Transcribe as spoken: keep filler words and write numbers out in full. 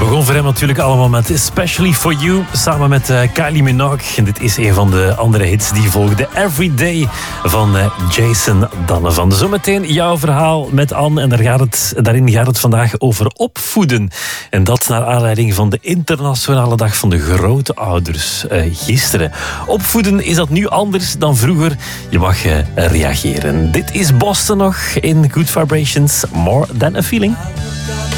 begon voor hem natuurlijk allemaal met Especially For You, samen met uh, Kylie Minogue. En dit is een van de andere hits die volgden. Everyday van uh, Jason Donovan. Zometeen jouw verhaal met Anne. En daar gaat het, daarin gaat het vandaag over opvoeden. En dat naar aanleiding van de Internationale Dag van de Grootouders uh, gisteren. Opvoeden, is dat nu anders dan vroeger? Je mag uh, reageren. Dit is Boston nog in Good Vibrations. More Than A Feeling.